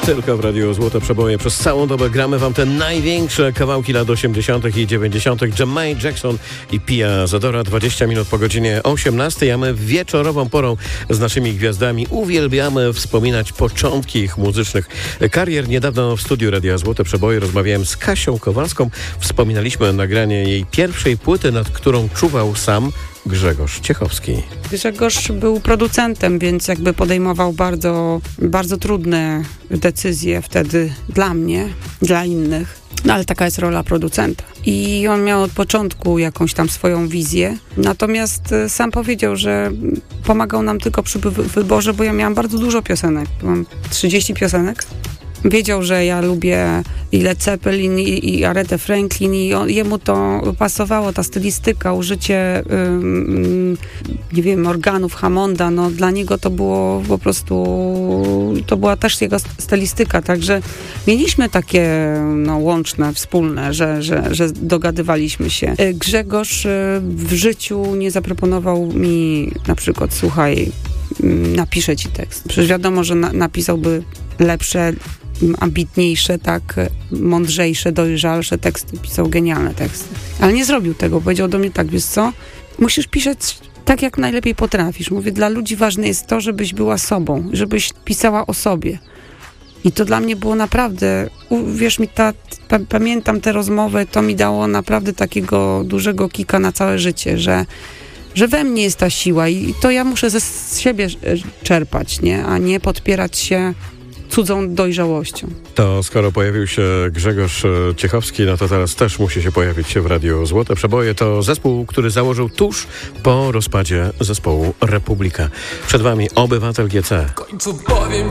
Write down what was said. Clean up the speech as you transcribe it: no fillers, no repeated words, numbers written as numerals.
Tylko w Radiu Złote Przeboje. Przez całą dobę gramy wam te największe kawałki lat 80. i 90. Jermaine Jackson i Pia Zadora. 20 minut po godzinie 18. A my wieczorową porą z naszymi gwiazdami uwielbiamy wspominać początki ich muzycznych karier. Niedawno w studiu Radia Złote Przeboje rozmawiałem z Kasią Kowalską. Wspominaliśmy nagranie jej pierwszej płyty, nad którą czuwał sam Grzegorz Ciechowski. Grzegorz był producentem, więc jakby podejmował bardzo, bardzo trudne decyzje wtedy dla mnie, dla innych. No ale taka jest rola producenta. I on miał od początku jakąś tam swoją wizję. Natomiast sam powiedział, że pomagał nam tylko przy wyborze, bo ja miałam bardzo dużo piosenek. Mam 30 piosenek. Wiedział, że ja lubię i Led Zeppelin, i Aretę Franklin, i jemu to pasowało, ta stylistyka, użycie, nie wiem, organów Hammonda, no dla niego to było po prostu, to była też jego stylistyka, także mieliśmy takie łączne, wspólne, że dogadywaliśmy się. Grzegorz w życiu nie zaproponował mi na przykład, słuchaj, napiszę ci tekst. Przecież wiadomo, że napisałby lepsze, ambitniejsze, tak, mądrzejsze, dojrzalsze teksty, pisał genialne teksty. Ale nie zrobił tego, powiedział do mnie tak, wiesz co, musisz pisać tak, jak najlepiej potrafisz. Mówię, dla ludzi ważne jest to, żebyś była sobą, żebyś pisała o sobie. I to dla mnie było naprawdę, wierz mi, pamiętam tę rozmowę, to mi dało naprawdę takiego dużego kika na całe życie, że we mnie jest ta siła i to ja muszę ze siebie czerpać, nie? A nie podpierać się cudzą dojrzałością. To skoro pojawił się Grzegorz Ciechowski, no to teraz też musi się pojawić w Radiu Złote Przeboje. To zespół, który założył tuż po rozpadzie zespołu Republika. Przed wami Obywatel GC. W końcu powiem